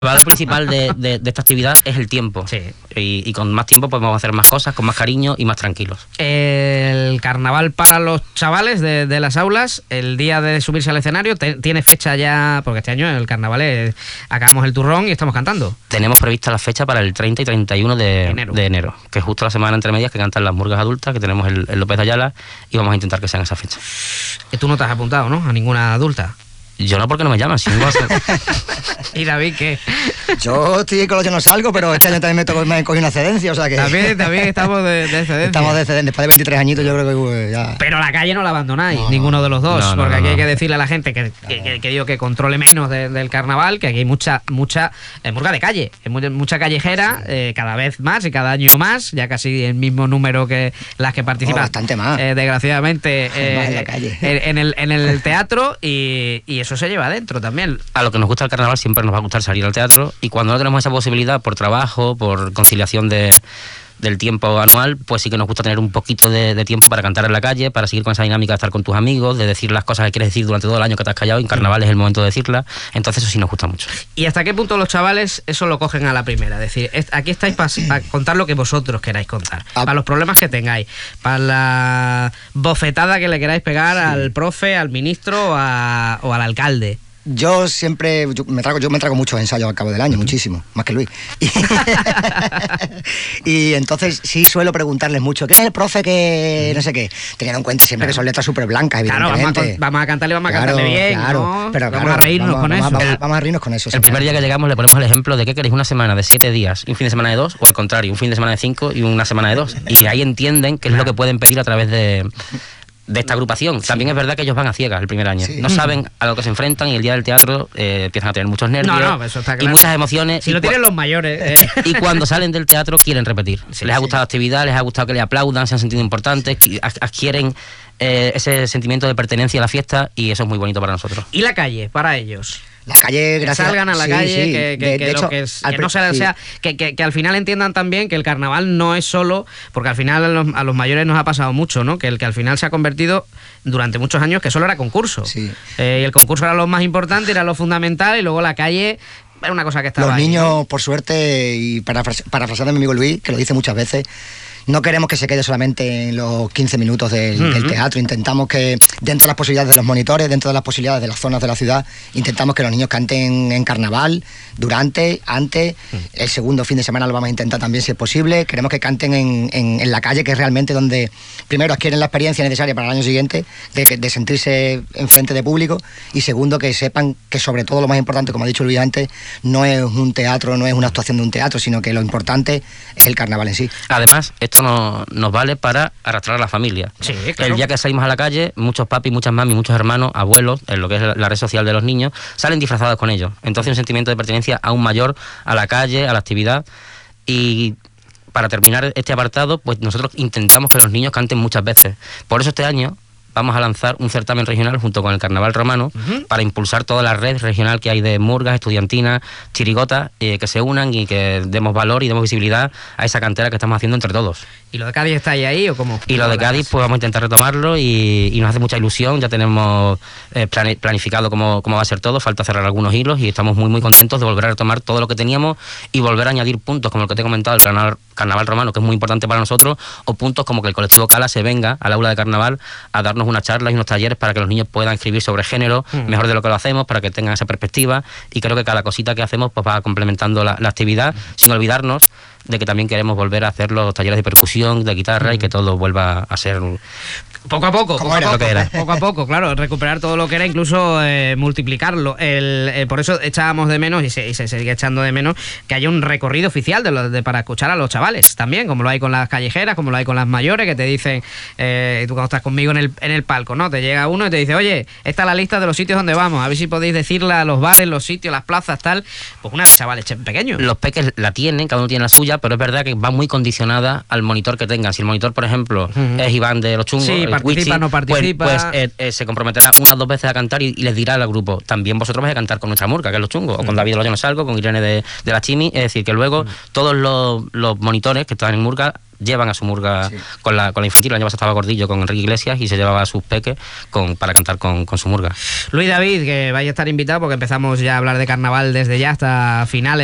El valor principal de esta actividad es el tiempo. Sí. Y con más tiempo podemos hacer más cosas, con más cariño y más tranquilos. El carnaval para los chavales de las aulas, el día de subirse al escenario, tiene fecha ya, porque este año el carnaval acabamos el turrón y estamos cantando. Tenemos prevista la fecha para el 30 y 31 de enero, que es justo la semana entre medias que cantan las murgas adultas, que tenemos el López de Ayala, y vamos a intentar que sean esa fecha. Tú no te has apuntado, ¿no?, a ninguna adulta. Yo no, porque no me llaman. Si no ¿Y David qué? Yo estoy con los yo no salgo, pero este año también me cogí una excedencia, o sea que... También estamos de excedencia. Estamos de excedencia, después de 23 añitos yo creo que ya... Pero la calle no la abandonáis, ninguno de los dos, porque aquí hay que decirle a la gente que digo que controle menos del carnaval, que aquí hay mucha murga de calle, hay mucha callejera, cada vez más y cada año más, ya casi el mismo número que las que participan. Bastante más. Desgraciadamente, más en la calle. En el teatro, y eso se lleva adentro también. A lo que nos gusta el carnaval siempre nos va a gustar salir al teatro, y cuando no tenemos esa posibilidad por trabajo, por conciliación del tiempo anual, pues sí que nos gusta tener un poquito de tiempo para cantar en la calle, para seguir con esa dinámica de estar con tus amigos, de decir las cosas que quieres decir durante todo el año que te has callado, y en carnaval es el momento de decirlas. Entonces eso sí nos gusta mucho. ¿Y hasta qué punto los chavales eso lo cogen a la primera? Es decir, aquí estáis para contar lo que vosotros queráis contar, para los problemas que tengáis, para la bofetada que le queráis pegar al profe, al ministro o al alcalde. Yo me trago muchos ensayos al cabo del año, muchísimo, más que Luis. Y entonces sí suelo preguntarles mucho, ¿qué es el profe que no sé qué? Teniendo en cuenta siempre que son letras súper blancas, evidentemente. Claro, vamos a cantarle bien, claro, ¿no? Pero vamos a reírnos con eso. Vamos a reírnos con eso. El primer día que llegamos le ponemos el ejemplo de qué queréis, una semana de 7 días, un fin de semana de 2, o al contrario, un fin de semana de 5 y una semana de 2. Y ahí entienden qué es lo que pueden pedir a través de esta agrupación. También es verdad que ellos van a ciegas el primer año. No saben a lo que se enfrentan, y el día del teatro empiezan a tener muchos nervios eso está claro. Y muchas emociones. Si lo tienen los mayores. Y cuando salen del teatro quieren repetir. Les ha gustado la actividad, les ha gustado que le aplaudan, se han sentido importantes, adquieren ese sentimiento de pertenencia a la fiesta, y eso es muy bonito para nosotros. ¿Y la calle, para ellos? La calle, gracias. Salgan a la calle, que al final entiendan también que el carnaval no es solo, porque al final a los mayores nos ha pasado mucho, ¿no? Que al final se ha convertido durante muchos años que solo era concurso. Sí. Y el concurso era lo más importante, era lo fundamental, y luego la calle era una cosa que estaba los ahí, niños, ¿no? Por suerte, y parafraseando a mi amigo Luis, que lo dice muchas veces, no queremos que se quede solamente en los 15 minutos del teatro. Intentamos que, dentro de las posibilidades de los monitores, dentro de las posibilidades de las zonas de la ciudad, intentamos que los niños canten en carnaval, durante, antes. El segundo fin de semana lo vamos a intentar también, si es posible. Queremos que canten en la calle, que es realmente donde primero adquieren la experiencia necesaria para el año siguiente de sentirse enfrente de público, y segundo, que sepan que, sobre todo, lo más importante, como ha dicho Luis antes, no es un teatro, no es una actuación de un teatro, sino que lo importante es el carnaval en sí. Además, esto nos vale para arrastrar a la familia. Sí, claro. El día que salimos a la calle, muchos papis, muchas mamis, muchos hermanos, abuelos, en lo que es la red social de los niños, salen disfrazados con ellos. Entonces un sentimiento de pertenencia aún mayor a la calle, a la actividad. Y para terminar este apartado, pues nosotros intentamos que los niños canten muchas veces. Por eso este año vamos a lanzar un certamen regional junto con el Carnaval Romano, para impulsar toda la red regional que hay de murgas, estudiantinas, chirigotas, que se unan y que demos valor y demos visibilidad a esa cantera que estamos haciendo entre todos. ¿Y lo de Cádiz está ahí o cómo? Y lo de Cádiz, pues vamos a intentar retomarlo, y nos hace mucha ilusión. Ya tenemos planificado cómo va a ser todo, falta cerrar algunos hilos, y estamos muy contentos de volver a retomar todo lo que teníamos y volver a añadir puntos como el que te he comentado, el Carnaval Romano, que es muy importante para nosotros, o puntos como que el colectivo Cala se venga al aula de carnaval a darnos unas charlas y unos talleres para que los niños puedan escribir sobre género mejor de lo que lo hacemos, para que tengan esa perspectiva. Y creo que cada cosita que hacemos pues va complementando la actividad, sin olvidarnos de que también queremos volver a hacer los talleres de percusión, de guitarra, y que todo vuelva a ser poco a poco, poco a poco, claro, recuperar todo lo que era, incluso multiplicarlo. Por eso echábamos de menos, y se sigue echando de menos, que haya un recorrido oficial para escuchar a los chavales también, como lo hay con las callejeras, como lo hay con las mayores, que te dicen, tú cuando estás conmigo en el palco, ¿no? Te llega uno y te dice, oye, esta es la lista de los sitios donde vamos, a ver si podéis decirla, los bares, los sitios, las plazas, tal. Pues una de chavales pequeños. Los peques la tienen, cada uno tiene la suya, pero es verdad que va muy condicionada al monitor que tengan. Si el monitor, por ejemplo, es Iván de los Chungos, sí, participa, no participa, pues se comprometerá unas 2 veces a cantar, y les dirá al grupo, también vosotros vais a cantar con nuestra murga, que es los Chungos, o con David de los Yo no salgo, con Irene de la Chimi. Es decir, que luego todos los monitores que están en murga llevan a su murga con la infantil. El año pasado estaba Gordillo con Enrique Iglesias y se llevaba a sus peques para cantar con su murga. Luis David, que vaya a estar invitado porque empezamos ya a hablar de carnaval desde ya hasta finales